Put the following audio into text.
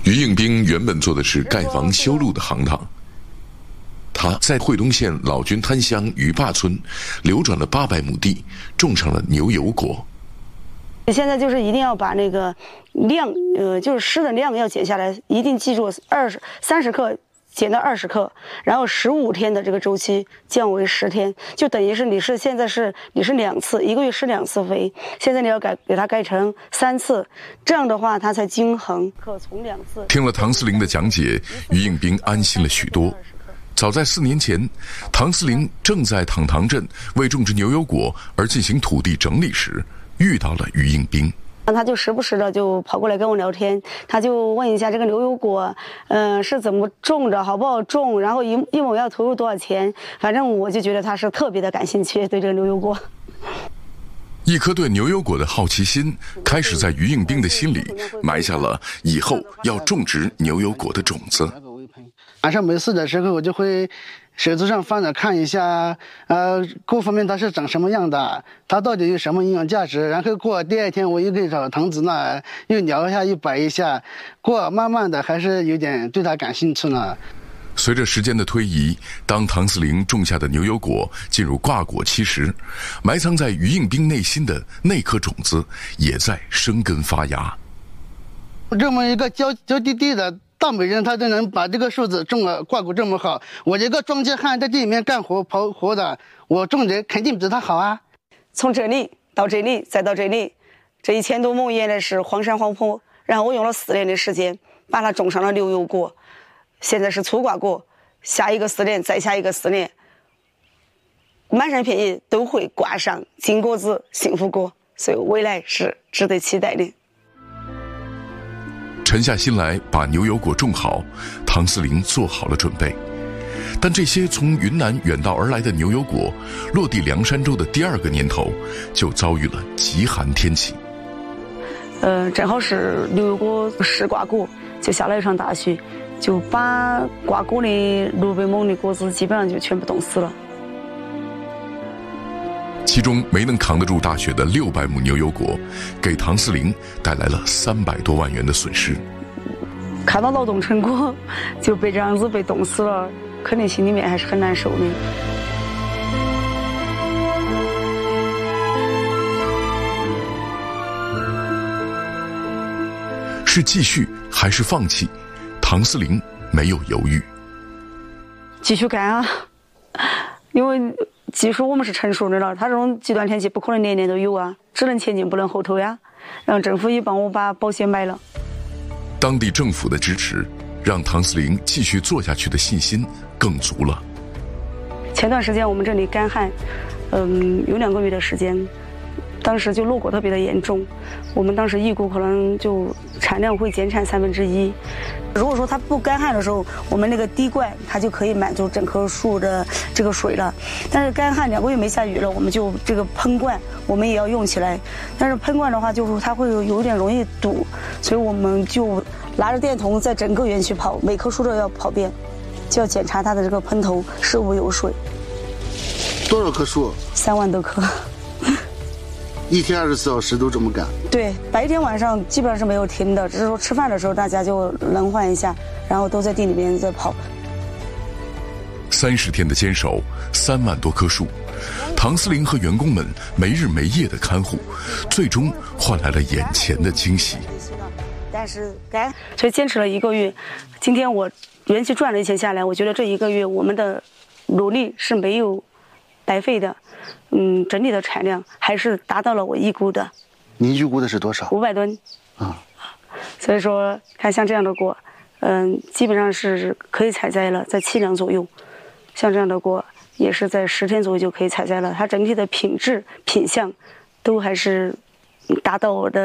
于应兵原本做的是盖房修路的行当，他在惠东县老君滩乡鱼坝村流转了800亩地，种上了牛油果。 现在就是一定要把那个量，就是湿的量要减下来，一定记住30克减到20克，然后15天的这个周期降为10天，就等于是你现在是2次，1个月施2次肥，现在你要给它改成3次，这样的话它才均衡。可从2次。 听了唐思玲的讲解，于应兵安心了许多。早在4年前，唐思玲正在淌塘镇为种植牛油果而进行土地整理时，遇到了于应兵。 他就时不时的就跑过来跟我聊天，他就问一下这个牛油果，是怎么种的，好不好种，然后一亩要投入多少钱。反正我就觉得他是特别的感兴趣，对这个牛油果。 一颗对牛油果的好奇心，开始在于应兵的心里埋下了以后要种植牛油果的种子。 晚上没事的时候，我就会手机上翻着看一下，各方面它是长什么样的，它到底有什么营养价值。然后过第2天，我又给找堂子那又聊一下，又摆一下，慢慢的还是有点对它感兴趣了。 随着时间的推移，当唐思玲种下的牛油果进入挂果期时，埋藏在于应兵内心的那颗种子也在生根发芽。 这么一个娇滴滴的大美人，她都能把这个树子种了挂果这么好，我一个庄稼汉在地里面干活刨活的，我种的肯定比她好啊。 从这里到这里再到这里，这1000多亩原来是荒山荒坡，然后我用了4年的时间把它种上了牛油果，现在是粗挂果，下一个4年再下一个4年，满山遍野都会挂上金果子幸福果，所以未来是值得期待的。 沉下心来把牛油果种好，唐思玲做好了准备。但这些从云南远道而来的牛油果，落地凉山州的第2个年头，就遭遇了极寒天气。 正好是牛油果试挂果，就下了一场大雪，就把挂果的600亩的果子基本上就全部冻死了。 其中没能扛得住大雪的600亩牛油果，给唐思玲带来了300多万元的损失。 看到劳动成果就被这样子被冻死了，肯定心里面还是很难受的。 是继续还是放弃？唐思玲没有犹豫， 继续干啊！因为技术我们是成熟的了，它这种极端天气不可能年年都有啊，只能前进不能后退呀。然后政府也帮我把保险买了。 当地政府的支持，让唐思玲继续做下去的信心更足了。 前段时间我们这里干旱，有2个月的时间，当时就落果特别的严重，我们当时预估可能就产量会减产1/3。如果说它不干旱的时候，我们那个滴灌它就可以满足整棵树的这个水了。但是干旱2个月没下雨了，我们就这个喷灌我们也要用起来。但是喷灌的话，就是它会有点容易堵，所以我们就拿着电筒在整个园区跑，每棵树都要跑遍，就要检查它的这个喷头是否有水。 多少棵树 ？3万多棵。 1天24小时都这么干？对， 白天晚上基本上是没有停的，只是说吃饭的时候大家就轮换一下，然后都在地里面在跑。 30天的坚守，3万多棵树，唐思玲和员工们没日没夜的看护，最终换来了眼前的惊喜。 但是所以坚持了1个月，今天我园区赚了钱下来，我觉得这1个月我们的努力是没有白费的。整体的产量还是达到了我预估的。 你预估的是多少 ？500吨。所以说，看像这样的果，基本上是可以采摘了，在7两左右。像这样的果，也是在10天左右就可以采摘了。它整体的品质、品相，都还是达到我的